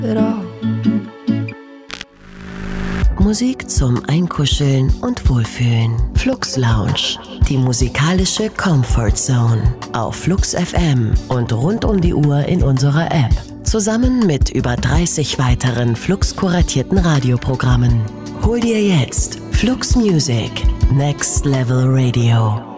at all. Musik zum Einkuscheln und Wohlfühlen. Flux Lounge, die musikalische Comfort Zone. Auf Flux FM und rund um die Uhr in unserer App. Zusammen mit über 30 weiteren Flux-kuratierten Radioprogrammen. Hol dir jetzt Flux Music, Next Level Radio.